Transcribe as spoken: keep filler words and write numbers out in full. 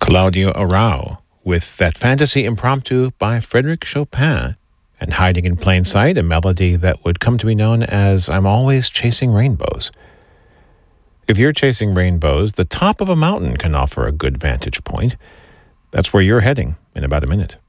Claudio Arrau with that fantasy impromptu by Frédéric Chopin, and hiding in plain sight, a melody that would come to be known as I'm Always Chasing Rainbows. If you're chasing rainbows, the top of a mountain can offer a good vantage point. That's where you're heading in about a minute.